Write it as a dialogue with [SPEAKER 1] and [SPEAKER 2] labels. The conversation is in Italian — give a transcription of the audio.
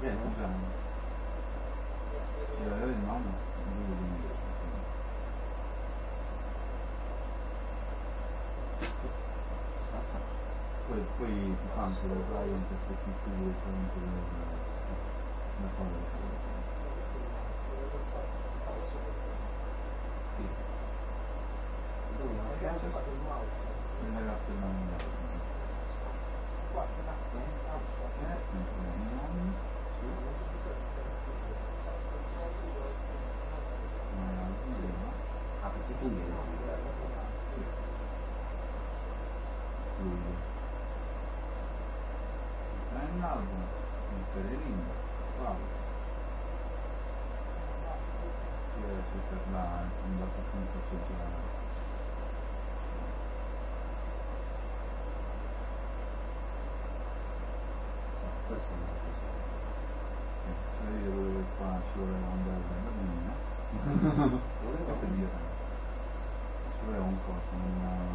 [SPEAKER 1] scusami. C'era il nome? Poi ti fa anche le varie interpretazioni da fare. Sì. Non è la prima Rinaldo, il Pellerino, bravo. Io adesso per là è andato sempre a assaggiare. Questo è una cosa. Io volevo qua, ci voleva andare da bambino. Volevo dire. Ci voleva un po',